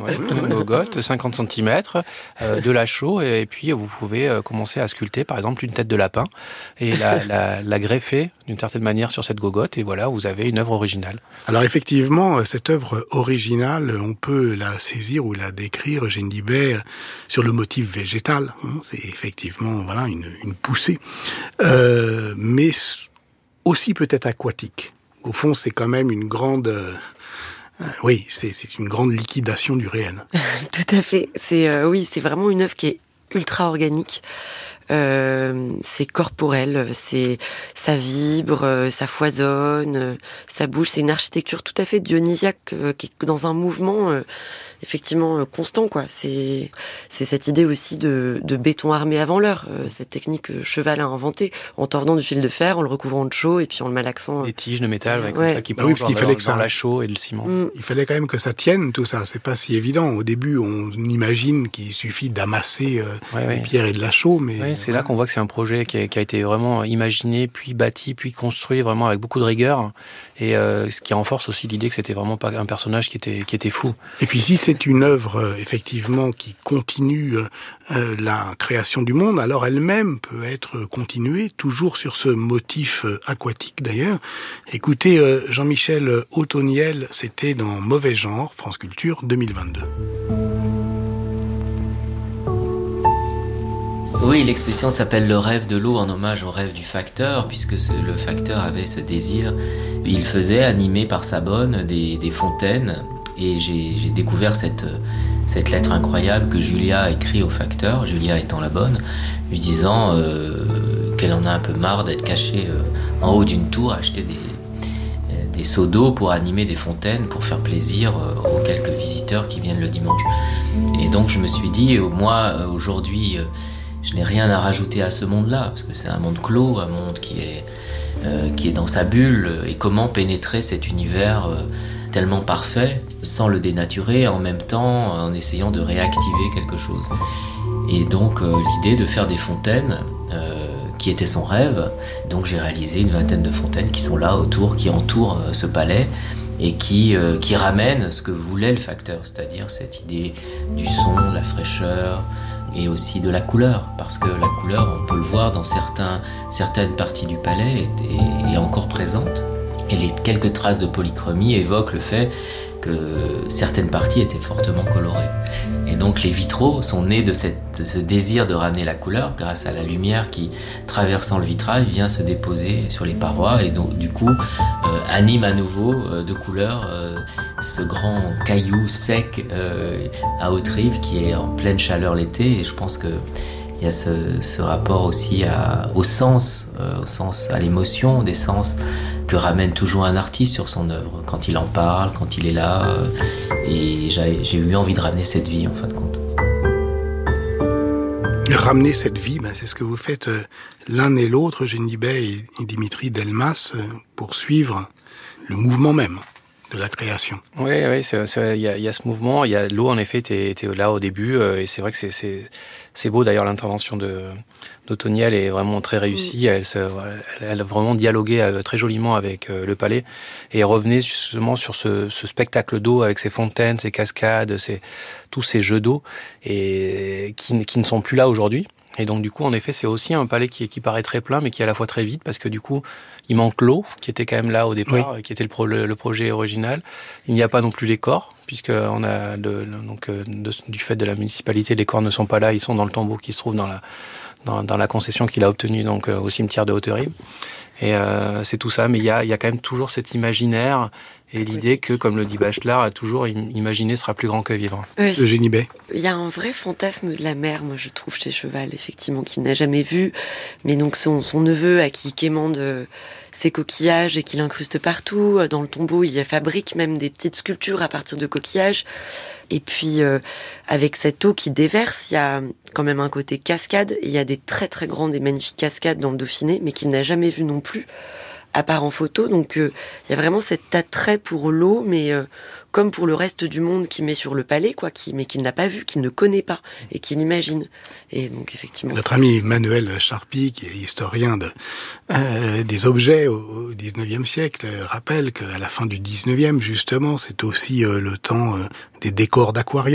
Ouais, une gogotte, 50 cm, de la chaux, et puis vous pouvez commencer à sculpter, par exemple, une tête de lapin, et la greffer d'une certaine manière sur cette gogotte, et voilà, vous avez une œuvre originale. Alors effectivement, cette œuvre originale, on peut la saisir ou la décrire, Génibert, sur le motif végétal. C'est effectivement voilà une poussée, mais aussi peut-être aquatique. Au fond, c'est quand même une grande... oui, c'est une grande liquidation du réel. Tout à fait. Oui, c'est vraiment une œuvre qui est ultra organique. C'est corporel, ça vibre, ça foisonne, ça bouge. C'est une architecture tout à fait dionysiaque qui est dans un mouvement effectivement constant, quoi. C'est cette idée aussi de béton armé avant l'heure, cette technique que Cheval a inventée en tordant du fil de fer, en le recouvrant de chaux et puis en le malaxant. Des tiges de métal, comme ça, qui plongent dans la chaux et le ciment. Il fallait quand même que ça tienne, tout ça. C'est pas si évident. Au début, on imagine qu'il suffit d'amasser des pierres et de la chaux, mais... C'est là qu'on voit que c'est un projet qui a été vraiment imaginé, puis bâti, puis construit vraiment avec beaucoup de rigueur, et ce qui renforce aussi l'idée que c'était vraiment pas un personnage qui était fou. Et puis si c'est une œuvre effectivement qui continue la création du monde, alors elle-même peut être continuée toujours sur ce motif aquatique d'ailleurs. Écoutez, Jean-Michel Othoniel, c'était dans Mauvais genre, France Culture 2022. Oui, l'exposition s'appelle Le rêve de l'eau, en hommage au rêve du facteur, puisque le facteur avait ce désir. Il faisait, animé par sa bonne, des fontaines, et j'ai découvert cette lettre incroyable que Julia a écrite au facteur, Julia étant la bonne, lui disant qu'elle en a un peu marre d'être cachée en haut d'une tour, à acheter des seaux d'eau pour animer des fontaines, pour faire plaisir aux quelques visiteurs qui viennent le dimanche. Et donc je me suis dit, moi, aujourd'hui... je n'ai rien à rajouter à ce monde-là, parce que c'est un monde clos, un monde qui est dans sa bulle, et comment pénétrer cet univers tellement parfait, sans le dénaturer, en même temps en essayant de réactiver quelque chose. Et donc l'idée de faire des fontaines, qui était son rêve, donc j'ai réalisé une vingtaine de fontaines qui sont là autour, qui entourent ce palais, et qui ramènent ce que voulait le facteur, c'est-à-dire cette idée du son, de la fraîcheur, et aussi de la couleur, parce que la couleur, on peut le voir dans certaines parties du palais, est encore présente. Et les quelques traces de polychromie évoquent le fait que certaines parties étaient fortement colorées. Et donc les vitraux sont nés de ce désir de ramener la couleur, grâce à la lumière qui, traversant le vitrail, vient se déposer sur les parois, et donc du coup anime à nouveau de couleur ce grand caillou sec à Haute-Rive qui est en pleine chaleur l'été. Et je pense que il y a ce rapport aussi au sens, à l'émotion, des sens que ramène toujours un artiste sur son œuvre, quand il en parle, quand il est là. Et j'ai eu envie de ramener cette vie, en fin de compte. Ramener cette vie, c'est ce que vous faites l'un et l'autre, Génibert et Dimitri Delmas, pour suivre le mouvement même de la création. Oui, il y a ce mouvement. Il y a l'eau, en effet, était là au début, et c'est vrai que c'est beau. D'ailleurs, l'intervention d'Othoniel est vraiment très réussie. Elle a vraiment dialogué très joliment avec le palais, et revenait justement sur ce spectacle d'eau avec ses fontaines, ses cascades, tous ces jeux d'eau, et qui ne sont plus là aujourd'hui. Et donc du coup, en effet, c'est aussi un palais qui paraît très plein, mais qui est à la fois très vide, parce que du coup, il manque l'eau, qui était quand même là au départ, qui était le projet original. Il n'y a pas non plus les corps, puisque on a du fait de la municipalité, les corps ne sont pas là, ils sont dans le tombeau qui se trouve dans la concession qu'il a obtenue, donc au cimetière de Haute-Rive. Et c'est tout ça, mais il y a quand même toujours cet imaginaire, et l'idée que, comme le dit Bachelard, a toujours imaginer sera plus grand que vivre. Oui. Génibert. Il y a un vrai fantasme de la mer, moi je trouve, chez Cheval, effectivement, qu'il n'a jamais vu, mais donc son neveu à qui quémande ses coquillages et qu'il incruste partout. Dans le tombeau, il fabrique même des petites sculptures à partir de coquillages. Et puis, avec cette eau qui déverse, il y a quand même un côté cascade. Il y a des très très grandes et magnifiques cascades dans le Dauphiné, mais qu'il n'a jamais vu non plus, à part en photo. Donc, il y a vraiment cet attrait pour l'eau, mais comme pour le reste du monde qui met sur le palais, mais qu'il n'a pas vu, qu'il ne connaît pas, et qu'il imagine. Et donc, effectivement... Notre ami Manuel Charpy, qui est historien des objets au XIXe siècle, rappelle qu'à la fin du XIXe, justement, c'est aussi le temps des décors d'aquarium.